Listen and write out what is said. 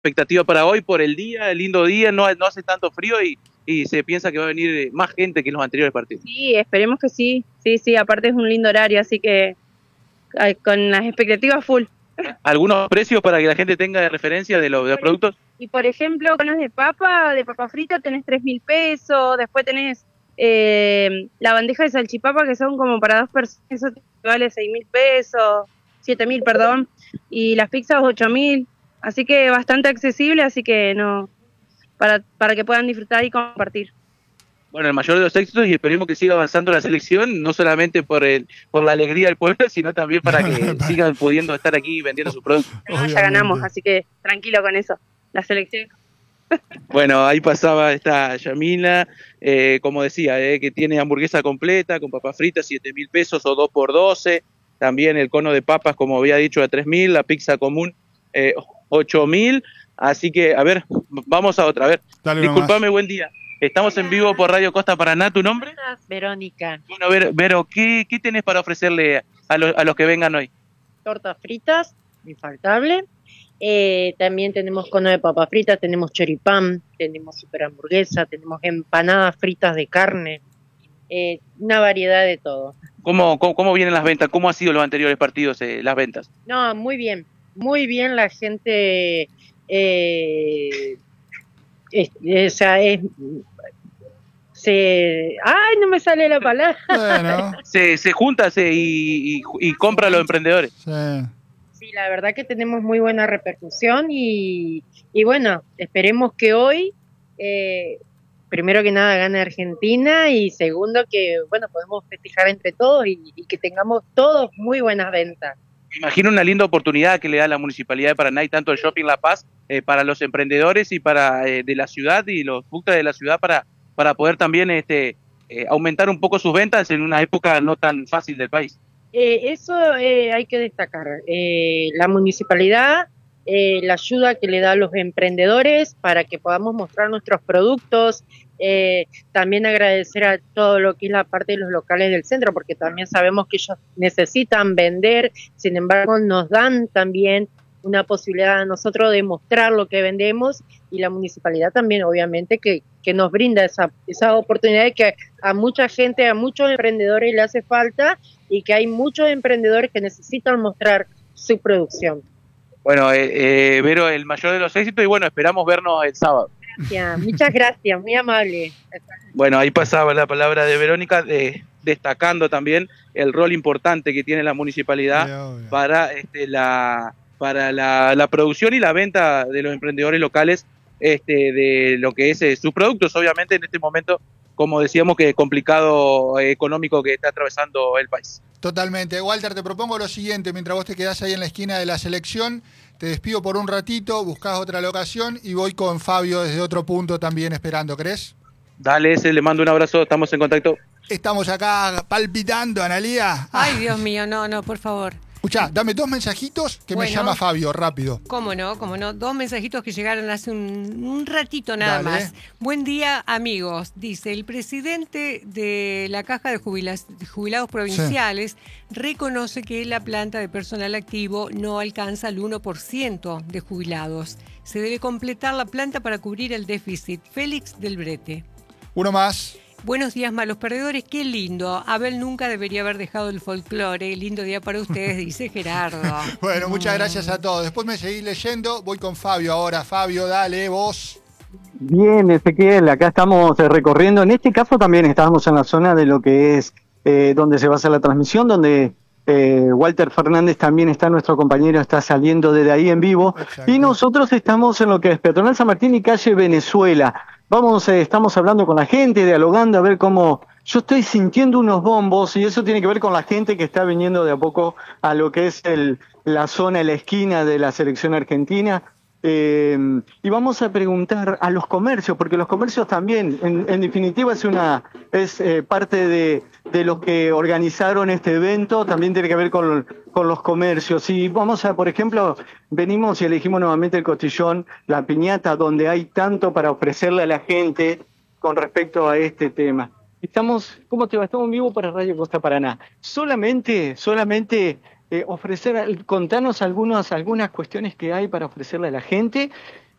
expectativa para hoy por el día, el lindo día, no hace tanto frío y se piensa que va a venir más gente que en los anteriores partidos. Sí, esperemos que sí. Sí, sí, aparte es un lindo horario, así que con las expectativas full. ¿Algunos precios para que la gente tenga de referencia de los productos? Y por ejemplo, con los de papa frita tenés 3.000 pesos, después tenés la bandeja de salchipapa que son como para 2 personas, eso te vale 6.000 pesos, 7.000, perdón, y las pizzas 8.000, así que bastante accesible, así que no, para que puedan disfrutar y compartir. Bueno, el mayor de los éxitos y esperemos que siga avanzando la selección, no solamente por la alegría del pueblo, sino también para que sigan pudiendo estar aquí vendiendo sus productos. No, ya ganamos, así que tranquilo con eso, la selección. Bueno, ahí pasaba esta Yamila, como decía, que tiene hamburguesa completa con papas fritas, 7.000 pesos o 2 por 12. También el cono de papas, como había dicho, a 3.000, la pizza común 8.000. Así que, a ver, vamos a otra. A ver, disculpame, buen día. Estamos en vivo por Radio Costa Paraná. ¿Tu nombre? Verónica. Bueno, Vero, ¿qué tenés para ofrecerle a los que vengan hoy? Tortas fritas, infaltable. También tenemos cono de papas fritas, tenemos choripán, tenemos super hamburguesa, tenemos empanadas fritas de carne, una variedad de todo. ¿Cómo vienen las ventas? ¿Cómo han sido los anteriores partidos, las ventas? No, muy bien la gente, ¡ay, no me sale la palabra! Bueno. Se junta y compra a los emprendedores. Sí. Sí, la verdad que tenemos muy buena repercusión y bueno, esperemos que hoy, primero que nada, gane Argentina y segundo que, bueno, podemos festejar entre todos y que tengamos todos muy buenas ventas. Imagino una linda oportunidad que le da la Municipalidad de Paraná y tanto el Shopping La Paz para los emprendedores y para de la ciudad y los productos de la ciudad para poder también aumentar un poco sus ventas en una época no tan fácil del país. Eso hay que destacar. La municipalidad, la ayuda que le da a los emprendedores para que podamos mostrar nuestros productos, también agradecer a todo lo que es la parte de los locales del centro, porque también sabemos que ellos necesitan vender, sin embargo nos dan también una posibilidad a nosotros de mostrar lo que vendemos y la municipalidad también obviamente que nos brinda esa oportunidad de que a mucha gente, a muchos emprendedores le hace falta y que hay muchos emprendedores que necesitan mostrar su producción. Bueno, Vero, el mayor de los éxitos y bueno, esperamos vernos el sábado. Gracias, muchas gracias, muy amable. Bueno, ahí pasaba la palabra de Verónica, destacando también el rol importante que tiene la municipalidad para la producción y la venta de los emprendedores locales de lo que es sus productos, obviamente en este momento, como decíamos, que complicado económico que está atravesando el país. Totalmente. Walter, te propongo lo siguiente, mientras vos te quedás ahí en la esquina de la selección, te despido por un ratito, buscás otra locación y voy con Fabio desde otro punto también esperando, ¿crees? Dale, le mando un abrazo, estamos en contacto. Estamos acá palpitando, Analía. Ay, Dios mío, no, por favor. Escuchá, dame 2 mensajitos que me llama Fabio, rápido. Cómo no, 2 mensajitos que llegaron hace un ratito nada más. Buen día, amigos. Dice, el presidente de la Caja de Jubilados Provinciales reconoce que la planta de personal activo no alcanza el 1% de jubilados. Se debe completar la planta para cubrir el déficit. Félix del Brete. Uno más. Buenos días, malos perdedores. Qué lindo. Abel nunca debería haber dejado el folclore. Lindo día para ustedes, dice Gerardo. Bueno, muchas gracias a todos. Después me seguís leyendo. Voy con Fabio ahora. Fabio, dale, vos. Bien, Ezequiel, acá estamos recorriendo. En este caso también estábamos en la zona de lo que es donde se va a hacer la transmisión, donde Walter Fernández también está, nuestro compañero, está saliendo desde ahí en vivo. Exacto. Y nosotros estamos en lo que es Peatonal San Martín y calle Venezuela. Estamos hablando con la gente, dialogando, a ver cómo... Yo estoy sintiendo unos bombos y eso tiene que ver con la gente que está viniendo de a poco a lo que es la zona, la esquina de la selección argentina. Y vamos a preguntar a los comercios, porque los comercios también, en definitiva, es parte de los que organizaron este evento, también tiene que ver con los comercios. Y vamos por ejemplo, venimos y elegimos nuevamente el costillón, la piñata, donde hay tanto para ofrecerle a la gente con respecto a este tema. ¿Cómo te va? Estamos en vivo para Radio Costa Paraná. Solamente contarnos algunas cuestiones que hay para ofrecerle a la gente.